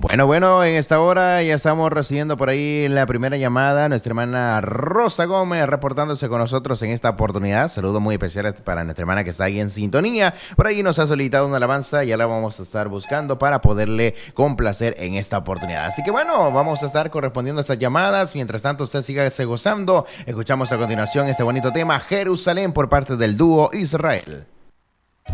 Bueno, en esta hora ya estamos recibiendo por ahí la primera llamada, nuestra hermana Rosa Gómez reportándose con nosotros en esta oportunidad. Saludo muy especial para nuestra hermana que está ahí en sintonía. Por ahí nos ha solicitado una alabanza, ya la vamos a estar buscando para poderle complacer en esta oportunidad. Así que bueno, vamos a estar correspondiendo a estas llamadas. Mientras tanto, usted siga gozando. Escuchamos a continuación este bonito tema, Jerusalén, por parte del dúo Israel.